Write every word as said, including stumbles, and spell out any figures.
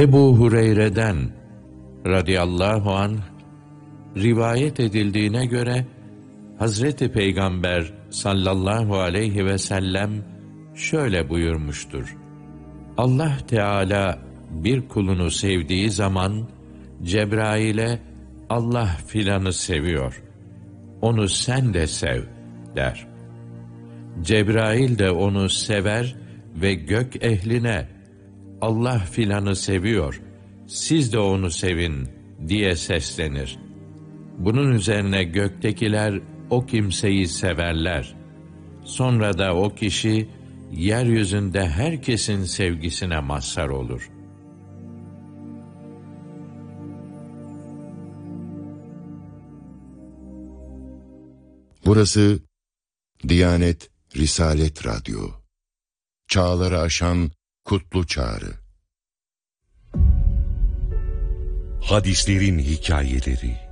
Ebu Hureyre'den radıyallahu anh rivayet edildiğine göre Hazreti Peygamber sallallahu aleyhi ve sellem şöyle buyurmuştur: Allah Teala bir kulunu sevdiği zaman Cebrail'e Allah filanı seviyor, onu sen de sev der. Cebrail de onu sever ve gök ehline Allah filanı seviyor, siz de onu sevin diye seslenir. Bunun üzerine göktekiler o kimseyi severler. Sonra da o kişi yeryüzünde herkesin sevgisine mazhar olur. Burası Diyanet Risalet Radyo. Çağları aşan kutlu çağrı. Hadislerin hikayeleri.